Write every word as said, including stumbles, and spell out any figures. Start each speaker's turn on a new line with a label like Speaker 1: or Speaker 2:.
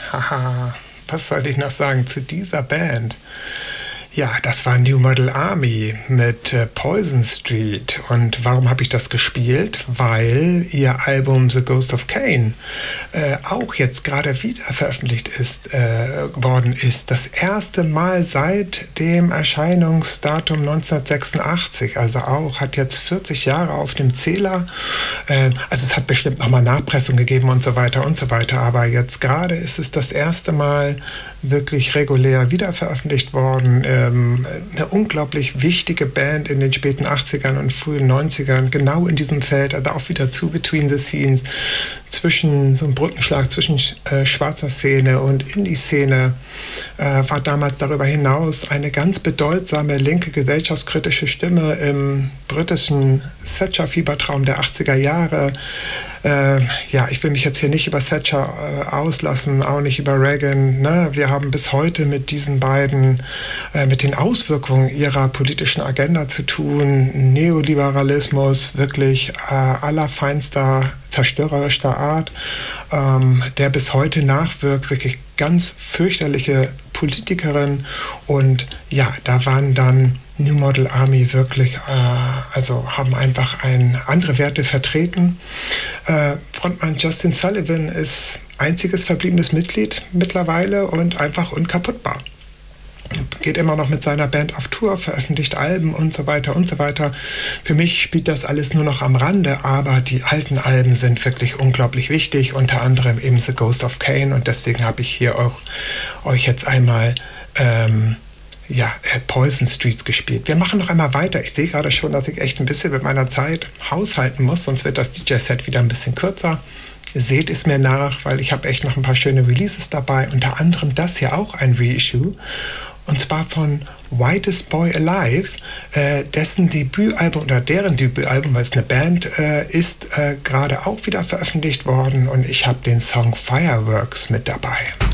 Speaker 1: Haha, was soll ich noch sagen zu dieser Band? Ja, das war New Model Army mit äh, Poison Street. Und warum habe ich das gespielt? Weil ihr Album The Ghost of Cain äh, auch jetzt gerade wieder veröffentlicht ist, äh, worden ist. Das erste Mal seit dem Erscheinungsdatum neunzehnhundertsechsundachtzig. Also auch, hat jetzt vierzig Jahre auf dem Zähler. Äh, also es hat bestimmt nochmal Nachpressung gegeben und so weiter und so weiter. Aber jetzt gerade ist es das erste Mal wirklich regulär wiederveröffentlicht worden. Ähm, eine unglaublich wichtige Band in den späten achtzigern und frühen neunzigern, genau in diesem Feld, also auch wieder zu Between the Scenes, zwischen so einem Brückenschlag zwischen äh, schwarzer Szene und Indie-Szene, äh, war damals darüber hinaus eine ganz bedeutsame linke gesellschaftskritische Stimme im britischen Thatcher-Fiebertraum der achtziger Jahre. Äh, ja, ich will mich jetzt hier nicht über Thatcher äh, auslassen, auch nicht über Reagan. Ne? Wir haben bis heute mit diesen beiden, äh, mit den Auswirkungen ihrer politischen Agenda zu tun. Neoliberalismus, wirklich äh, allerfeinster, zerstörerischer Art, ähm, der bis heute nachwirkt, wirklich ganz fürchterliche Politikerin. Und ja, da waren dann New Model Army wirklich, äh, also haben einfach ein, andere Werte vertreten. Äh, Frontmann Justin Sullivan ist einziges verbliebenes Mitglied mittlerweile und einfach unkaputtbar. Geht immer noch mit seiner Band auf Tour, veröffentlicht Alben und so weiter und so weiter. Für mich spielt das alles nur noch am Rande, aber die alten Alben sind wirklich unglaublich wichtig, unter anderem eben The Ghost of Cain, und deswegen habe ich hier auch euch jetzt einmal ähm, ja, Poison Streets gespielt. Wir machen noch einmal weiter. Ich sehe gerade schon, dass ich echt ein bisschen mit meiner Zeit haushalten muss, sonst wird das D J-Set wieder ein bisschen kürzer. Seht es mir nach, weil ich habe echt noch ein paar schöne Releases dabei, unter anderem das hier auch ein Reissue. Und zwar von Whitest Boy Alive, äh, dessen Debütalbum oder deren Debütalbum, weil es eine Band äh, ist, äh, gerade auch wieder veröffentlicht worden, und ich habe den Song Fireworks mit dabei.